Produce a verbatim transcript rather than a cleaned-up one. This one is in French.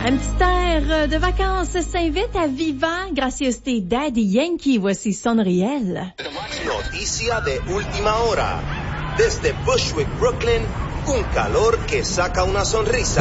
Un petit air de vacances s'invite à Viva, gracieuseté Daddy Yankee. Voici Son Riel. Noticia de última hora. Desde Bushwick, Brooklyn, un calor que saca una sonrisa.